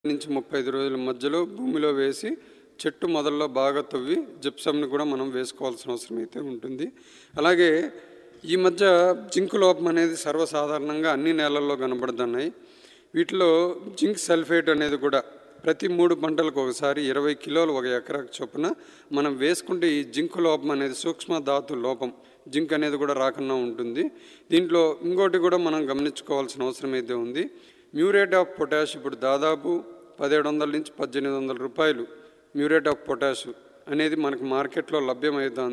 నుంచి 35 రోజుల మధ్యలో భూమిలో వేసి చెట్టు మొదల్లో బాగా తవ్వి జిప్సమ్ని కూడా మనం వేసుకోవాల్సిన అవసరం అయితే ఉంటుంది. అలాగే ఈ మధ్య జింక్ లోపం అనేది సర్వసాధారణంగా అన్ని నేలల్లో కనబడుతున్నాయి. వీటిలో జింక్ సల్ఫేట్ అనేది కూడా ప్రతి 3 పంటలకు ఒకసారి 20 కిలోలు ఒక ఎకరాకు చొప్పున మనం వేసుకుంటే ఈ జింక్ లోపం అనేది సూక్ష్మ ధాతు లోపం జింక్ అనేది కూడా రాకుండా ఉంటుంది. దీంట్లో ఇంకోటి కూడా మనం గమనించుకోవాల్సిన అవసరం అయితే ఉంది. మ్యూరేట్ ఆఫ్ పొటాష్ ఇప్పుడు దాదాపు 1700 నుంచి 1800 రూపాయలు మ్యూరేట్ ఆఫ్ పొటాష్ అనేది మనకు మార్కెట్లో లభ్యమవుతుంది.